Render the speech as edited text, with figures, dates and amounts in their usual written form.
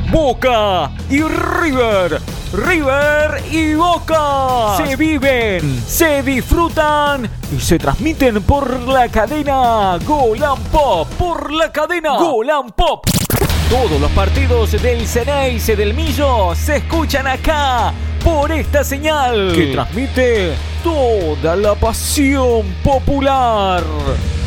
Boca y River. River y Boca se viven, se disfrutan y se transmiten por la cadena Gol and Pop. Por la cadena Gol and Pop. Todos los partidos del Xeneize del Millo se escuchan acá por esta señal que transmite toda la pasión popular.